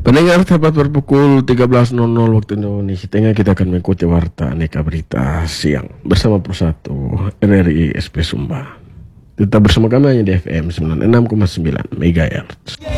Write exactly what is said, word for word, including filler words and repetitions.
Pendengar, tepat berpukul tiga belas nol nol waktu Indonesia Tengah, kita akan mengikuti Warta Aneka Berita Siang bersama Persatu R R I S P Sumba. Tetap bersama kami hanya di F M sembilan puluh enam koma sembilan MHz.